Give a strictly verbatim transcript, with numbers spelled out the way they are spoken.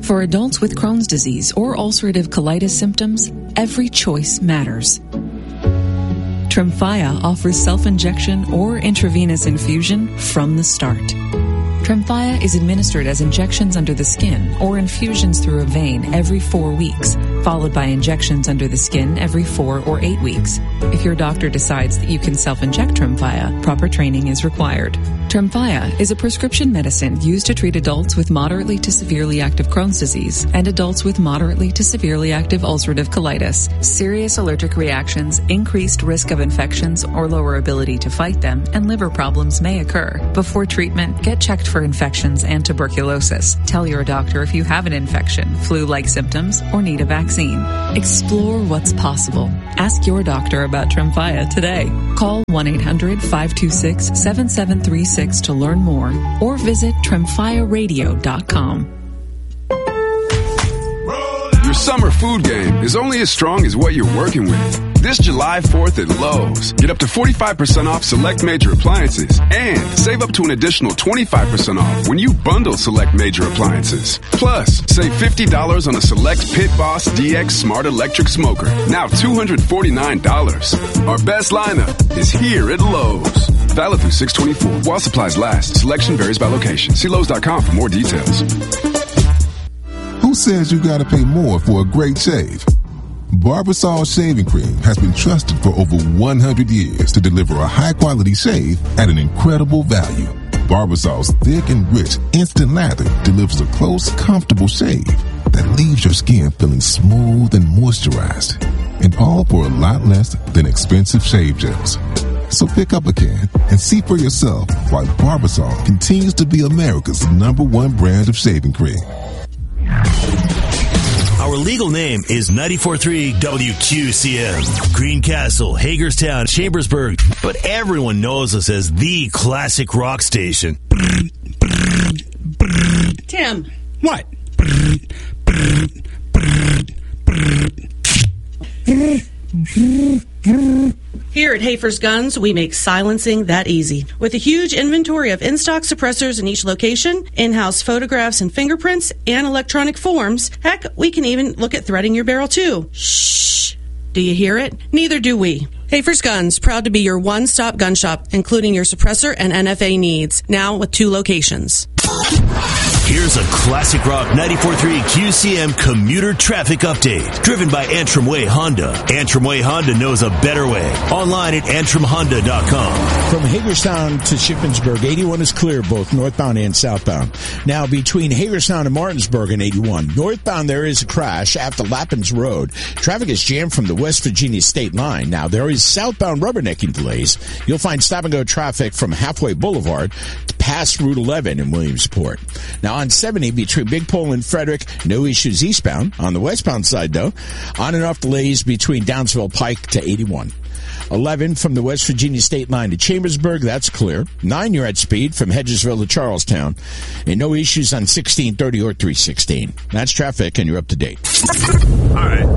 For adults with Crohn's disease or ulcerative colitis symptoms, every choice matters. Tremfya offers self-injection or intravenous infusion from the start. Tremfya is administered as injections under the skin or infusions through a vein every four weeks, followed by injections under the skin every four or eight weeks. If your doctor decides that you can self-inject Tremfya, proper training is required. Tremfya is a prescription medicine used to treat adults with moderately to severely active Crohn's disease and adults with moderately to severely active ulcerative colitis. Serious allergic reactions, increased risk of infections or lower ability to fight them, and liver problems may occur. Before treatment, get checked for infections and tuberculosis. Tell your doctor if you have an infection, flu-like symptoms, or need a vaccine. Explore what's possible. Ask your doctor about Tremfya today. Call one eight hundred five two six seven seven three six to learn more or visit tremfya radio dot com. Your summer food game is only as strong as what you're working with. This July fourth at Lowe's, get up to forty-five percent off select major appliances and save up to an additional twenty-five percent off when you bundle select major appliances. Plus, save fifty dollars on a select Pit Boss D X Smart Electric Smoker, now two hundred forty-nine dollars. Our best lineup is here at Lowe's. Valid through six twenty-four. While supplies last, selection varies by location. See Lowe's dot com for more details. Who says you gotta pay more for a great shave? Barbasol Shaving Cream has been trusted for over one hundred years to deliver a high-quality shave at an incredible value. Barbasol's thick and rich instant lather delivers a close, comfortable shave that leaves your skin feeling smooth and moisturized, and all for a lot less than expensive shave gels. So pick up a can and see for yourself why Barbasol continues to be America's number one brand of shaving cream. Our legal name is ninety-four point three W Q C M. Greencastle, Hagerstown, Chambersburg, but everyone knows us as the classic rock station. Tim. What? Here at Hafer's Guns, we make silencing that easy. With a huge inventory of in-stock suppressors in each location, in-house photographs and fingerprints, and electronic forms, heck, we can even look at threading your barrel too. Shh. Do you hear it? Neither do we. Hafer's Guns, proud to be your one-stop gun shop, including your suppressor and N F A needs, now with two locations. Here's a classic rock ninety-four point three Q C M commuter traffic update, driven by Antrim Way Honda. Antrim Way Honda knows a better way. Online at antrim honda dot com. From Hagerstown to Shippensburg, eighty-one is clear, both northbound and southbound. Now, between Hagerstown and Martinsburg and eighty-one, northbound there is a crash after Lappin's Road. Traffic is jammed from the West Virginia state line. Now, there is southbound rubbernecking delays. You'll find stop-and-go traffic from Halfway Boulevard past Route eleven in Williamsport. Now, on seventy between Big Pole and Frederick, no issues eastbound. On the westbound side, though, on and off delays between Downsville Pike to eighty-one. eleven from the West Virginia state line to Chambersburg, that's clear. nine you're at speed from Hedgesville to Charlestown. And no issues on sixteen thirty or three sixteen. That's traffic, and you're up to date. All right.